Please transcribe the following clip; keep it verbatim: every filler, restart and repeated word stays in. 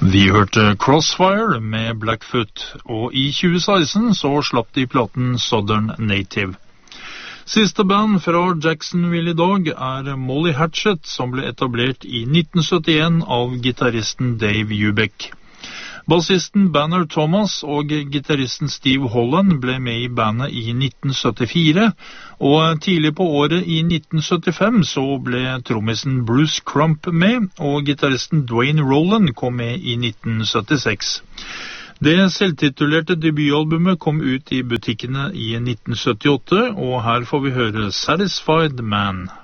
Vi hørte Crossfire med Blackfoot, og i tjue seksten så slapp de platen Southern Native. Siste band fra Jacksonville i dag er Molly Hatchet, som ble etablert i nitten syttien av gitarristen Dave Eubank. Bassisten Banner Thomas og gitarristen Steve Holland ble med i bandet i nitten syttifire, og tidlig på året i nitten syttifem så ble trommisen Bruce Crump med, og gitaristen Dwayne Rowland kom med i nitten syttiseks. Det selvtitulerte debutalbumet kom ut i butikkene i nitten syttiåtte, og her får vi høre Satisfied Man.